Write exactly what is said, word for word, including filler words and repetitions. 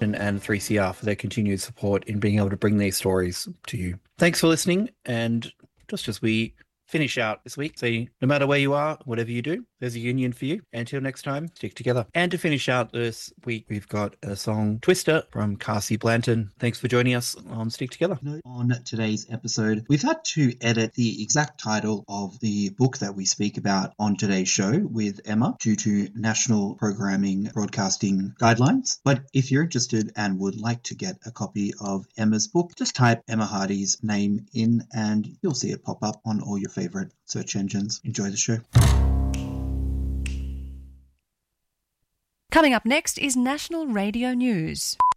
Brisbane and three C R for their continued support in being able to bring these stories to you. Thanks for listening, and just as we finish out this week, say no matter where you are, whatever you do, there's a union for you. Until next time, stick together. And to finish out this week, we've got a song, Twister, from Cassie Blanton. Thanks for joining us on Stick Together. On today's episode, we've had to edit the exact title of the book that we speak about on today's show with Emma due to National Programming Broadcasting Guidelines. But if you're interested and would like to get a copy of Emma's book, just type Emma Hardy's name in and you'll see it pop up on all your favorite search engines. Enjoy the show. Coming up next is National Radio News.